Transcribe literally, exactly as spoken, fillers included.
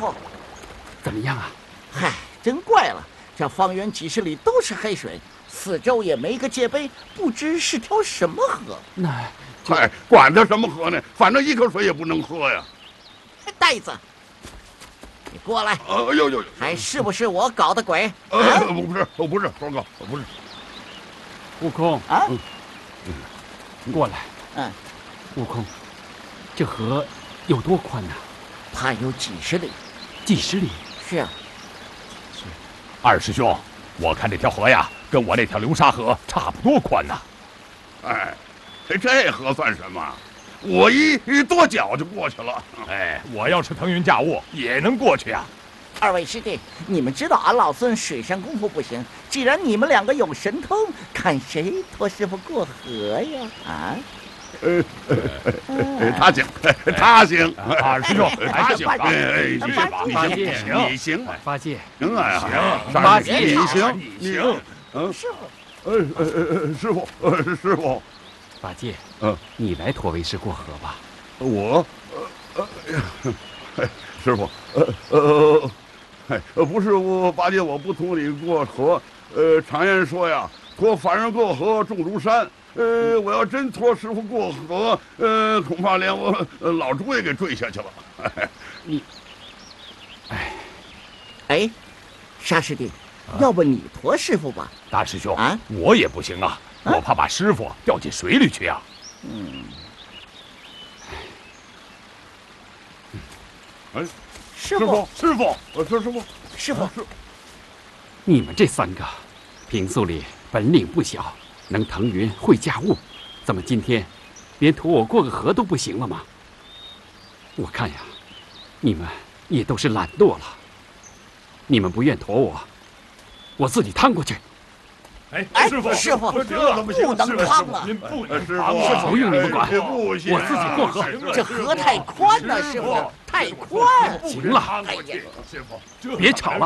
傅， 怎么样啊？ 嗨，真怪了，这方圆几十里都是黑水，四周也没个界碑，不知是条什么河。 那， 嗨，管它什么河呢？反正一口水也不能喝呀。 呆子，你过来！ 哎呦呦， 还是不是我搞的鬼？ 呃， 啊、 不是，我不是，报告，我不是。 悟空啊， 嗯，过来。 嗯， 悟空，这河有多宽呢？ 怕有几十里。 几十里？ 是啊。 二师兄，我看这条河呀，跟我那条流沙河差不多宽呐。 哎，这河算什么？我一一跺脚就过去了。 哎，我要是腾云驾雾，也能过去呀。 二位师弟，你们知道俺老孙水上功夫不行，既然你们两个有神通，看谁托师傅过河呀？啊？ 呃，呃他行，他行。 二师兄，他行。 哎哎，你八戒行，你行， 八戒行啊， 行， 八戒你行， 你行。 嗯， 师傅， 呃呃呃，师傅，呃师傅， 八戒， 嗯， 你来驮为师过河吧。 我，呃呃，师傅，呃呃，哎，不是我八戒，我不同你过河。呃，常言说呀，托凡人过河重如山。呃，我要真托师傅过河，呃，恐怕连我呃老猪也给坠下去了。 你，哎， 哎，沙师弟，要不你驮师傅吧？ 大师兄啊， 我也不行啊， 啊我怕把师傅掉进水里去呀。 嗯， 哎， 师傅， 师傅，我说师傅， 师傅， 你们这三个，平素里本领不小，能腾云会驾雾，怎么今天连驮我过个河都不行了吗？我看呀，你们也都是懒惰了。你们不愿驮我，我自己趟过去。 哎， 哎， 师傅， 师傅， 这不能趟啊！ 您不呃师能趟傅， 啊！ 不用你们管， 不行， 我自己过河。 这河太宽了，师傅，太宽。 行了， 师傅， 别吵了。